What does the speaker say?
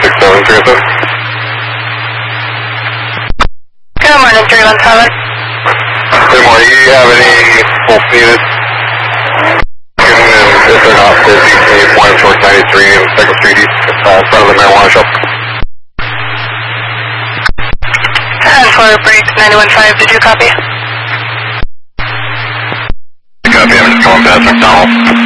317. Good morning, 317. Good morning. Do you have any pulse needed? If they're not busy, can you point them towards 93 and 2nd Street East, in front of the marijuana shop? And for break 915, did you copy? Copy, I'm just going past McDonald's.